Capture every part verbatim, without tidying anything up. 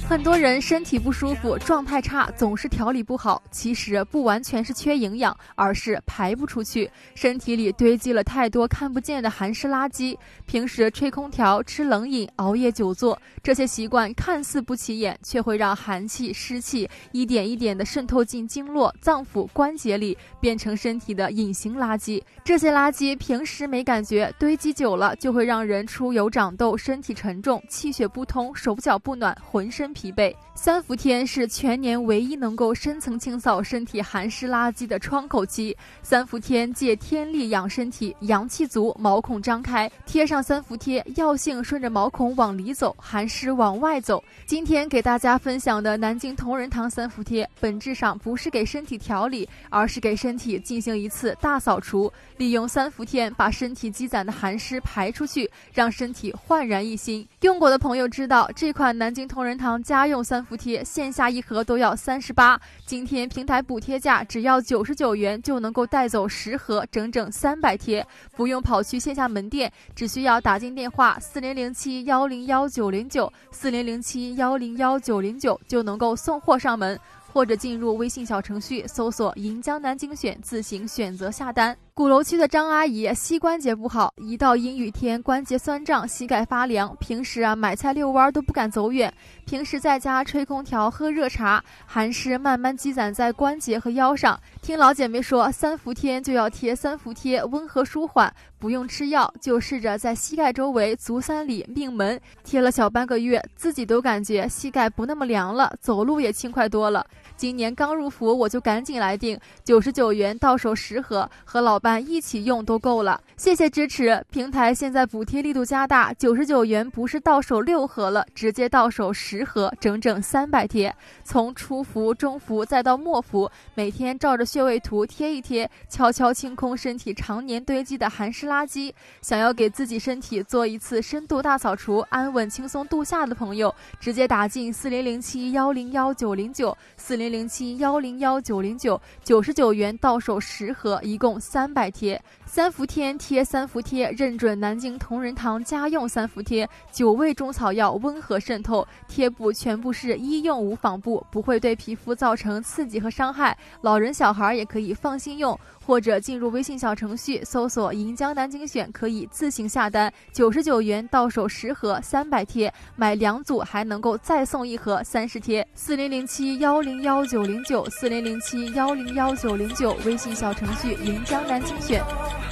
很多人身体不舒服，状态差，总是调理不好，其实不完全是缺营养，而是排不出去，身体里堆积了太多看不见的寒湿垃圾。平时吹空调、吃冷饮、熬夜久坐，这些习惯看似不起眼，却会让寒气、湿气一点一点地渗透进经络、脏腑、关节里，变成身体的隐形垃圾。这些垃圾平时没感觉，堆积久了就会让人出油长痘，身体沉重，气血不通，手脚不暖，浑身疲惫。三伏天是全年唯一能够深层清扫身体寒湿垃圾的窗口期。三伏天借天力养身体，阳气足，毛孔张开，贴上三伏贴，药性顺着毛孔往里走，寒湿往外走。今天给大家分享的南京同仁堂三伏贴，本质上不是给身体调理，而是给身体进行一次大扫除，利用三伏天把身体积攒的寒湿排出去，让身体焕然一新。用过的朋友知道，这款南京同仁堂家用三伏贴线下一盒都要三十八，今天平台补贴价只要九十九元就能够带走十盒，整整三百贴，不用跑去线下门店，只需要打进电话四零零七幺零幺九零九四零零七幺零幺九零九就能够送货上门，或者进入微信小程序搜索银江南精选，自行选择下单。鼓楼区的张阿姨膝关节不好，一到阴雨天关节酸胀，膝盖发凉，平时啊买菜遛弯都不敢走远，平时在家吹空调喝热茶，寒湿慢慢积攒在关节和腰上。听老姐妹说，三伏天就要贴三伏贴，温和舒缓，不用吃药，就试着在膝盖周围足三里、命门贴了小半个月，自己都感觉膝盖不那么凉了，走路也轻快多了。今年刚入伏，我就赶紧来订，九十九元到手十盒，和老伴一起用都够了。谢谢支持，平台现在补贴力度加大，九十九元不是到手六盒了，直接到手十盒，整整三百贴。从初伏、中伏再到末伏，每天照着穴位图贴一贴，悄悄清空身体常年堆积的寒湿垃圾。想要给自己身体做一次深度大扫除，安稳轻松度夏的朋友，直接打进四零零七幺零幺九零九四零零七幺零幺九零九，九十九元到手十盒，一共三百贴。三伏天贴三伏贴，认准南京同仁堂家用三伏贴，九味中草药温和渗透，贴布全部是医用无纺布，不会对皮肤造成刺激和伤害，老人小孩也可以放心用。或者进入微信小程序搜索银江南精选，可以自行下单，九十九元到手十盒，三百贴，买两组还能够再送一盒三十贴。四零零七幺零幺九零九四零零七幺零幺九零九，微信小程序银江南精选。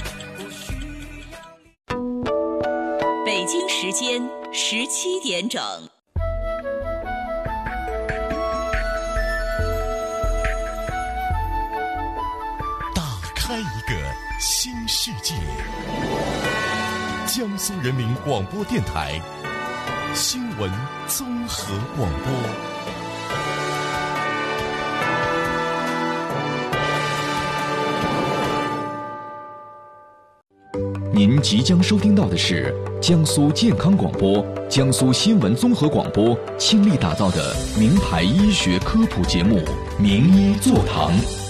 北京时间十七点整。 开一个新世界。江苏人民广播电台新闻综合广播。您即将收听到的是江苏健康广播、江苏新闻综合广播倾力打造的名牌医学科普节目《名医座堂》。